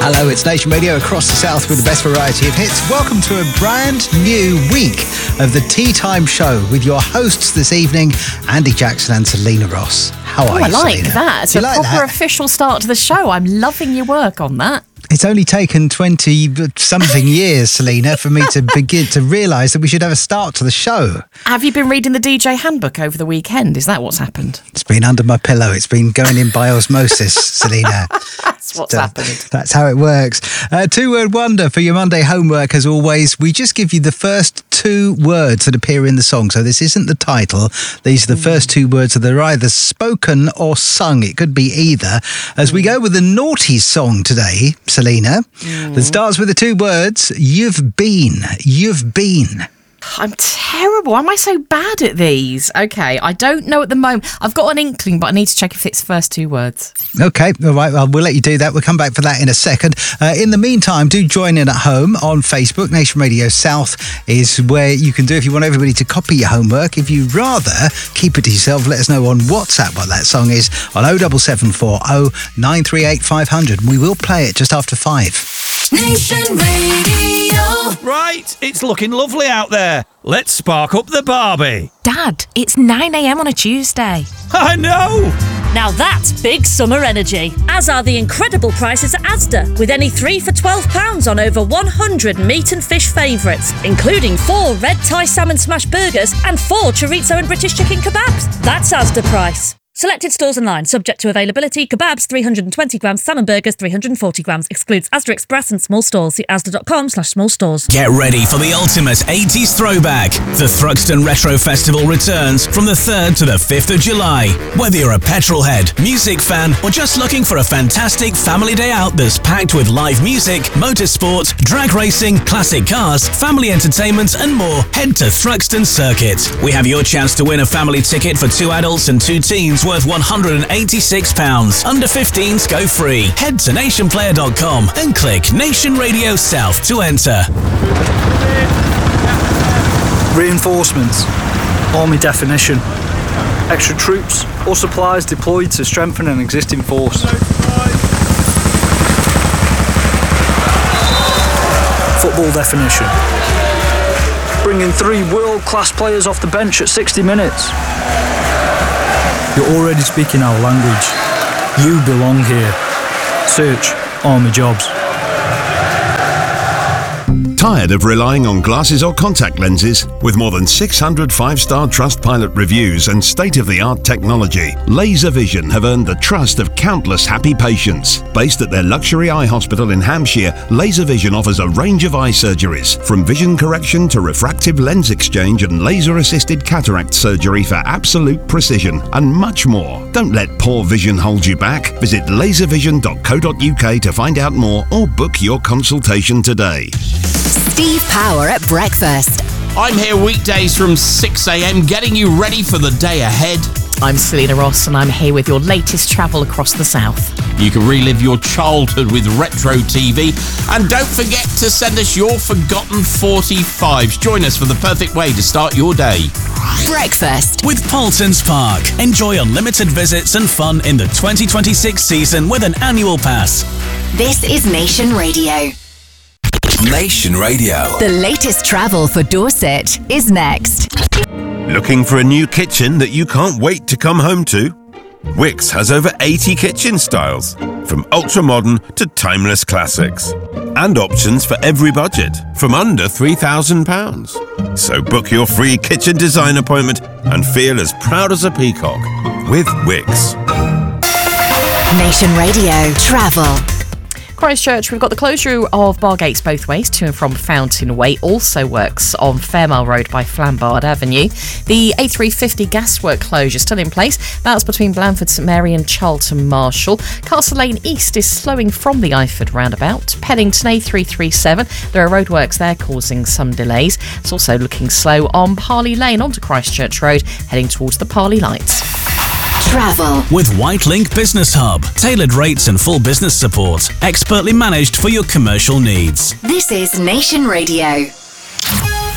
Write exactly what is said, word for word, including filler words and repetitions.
Hello, it's Nation Radio across the south with the best variety of hits. Welcome to a brand new week of the Tea Time Show with your hosts this evening, Andy Jackson and Selena Ross. How are oh, you, I like Selena? that. It's a like proper that? official start to the show. I'm loving your work on that. It's only taken twenty-something years, Selena, for me to begin to realise that we should have a start to the show. Have you been reading the D J handbook over the weekend? Is that what's happened? It's been under my pillow. It's been going in by osmosis, Selena. That's what's Uh, happened. That's how it works. Uh, two-word wonder for your Monday homework, as always. We just give you the first two words that appear in the song. So this isn't the title. These are the first two words that are either spoken or sung. It could be either. As we go with the naughty song today, Selena, that starts with the two words, you've been, you've been. I'm terrible. Why am I so bad at these? Okay, I don't know at the moment. I've got an inkling, but I need to check if it's first two words. Okay, all right, well, we'll let you do that. We'll come back for that in a second. Uh, in the meantime, do join in at home on Facebook. Nation Radio South is where you can do if you want everybody to copy your homework. If you'd rather keep it to yourself, let us know on WhatsApp what that song is on oh seven seven four oh nine three eight five hundred. We will play it just after five. Nation Radio. Right, it's looking lovely out there. Let's spark up the Barbie. Dad, it's nine a.m. on a Tuesday. I know! Now that's big summer energy, as are the incredible prices at Asda, with any three for twelve pounds on over one hundred meat and fish favourites, including four red Thai salmon smash burgers and four chorizo and British chicken kebabs. That's Asda price. Selected stores online, subject to availability. Kebabs three hundred twenty grams, salmon burgers three hundred forty grams. Excludes Asda Express and small stores. See asda.com slash small stores. Get ready for the ultimate eighties throwback. The Thruxton Retro Festival returns from the third to the fifth of July. Whether you're a petrol head, music fan, or just looking for a fantastic family day out that's packed with live music, motorsport, drag racing, classic cars, family entertainment, and more, head to Thruxton Circuit. We have your chance to win a family ticket for two adults and two teens worth one hundred eighty-six pounds. Under fifteens go free. Head to nation player dot com and click Nation Radio South to enter. Reinforcements. Army definition. Extra troops or supplies deployed to strengthen an existing force. Football definition. Bringing three world-class players off the bench at sixty minutes. You're already speaking our language. You belong here. Search Army Jobs. Tired of relying on glasses or contact lenses? With more than six hundred five-star Trustpilot reviews and state-of-the-art technology, Laser Vision have earned the trust of countless happy patients. Based at their luxury eye hospital in Hampshire, Laser Vision offers a range of eye surgeries, from vision correction to refractive lens exchange and laser-assisted cataract surgery for absolute precision, and much more. Don't let poor vision hold you back. Visit laser vision dot co dot uk to find out more or book your consultation today. Steve Power at breakfast. I'm here weekdays from six a.m. getting you ready for the day ahead. I'm Selena Ross and I'm here with your latest travel across the south. You can relive your childhood with retro T V. And don't forget to send us your forgotten forty-fives. Join us for the perfect way to start your day. Breakfast with Paultons Park. Enjoy unlimited visits and fun in the twenty twenty-six season with an annual pass. This is Nation Radio. Nation Radio. The latest travel for Dorset is next. Looking for a new kitchen that you can't wait to come home to? Wickes has over eighty kitchen styles, from ultra-modern to timeless classics. And options for every budget, from under three thousand pounds. So book your free kitchen design appointment and feel as proud as a peacock with Wickes. Nation Radio Travel. Christchurch, we've got the closure of bar gates both ways to and from Fountain Way. Also works on Fairmile Road by Flambard Avenue. The A three fifty gaswork closure still in place. That's between Blandford St Mary and Charlton Marshall. Castle Lane East is slowing from the Eyford roundabout. Paddington A three thirty-seven. There are roadworks there causing some delays. It's also looking slow on Parley Lane onto Christchurch Road, heading towards the Parley Lights. Travel with Whitelink Business Hub. Tailored rates and full business support. Expertly managed for your commercial needs. This is Nation Radio.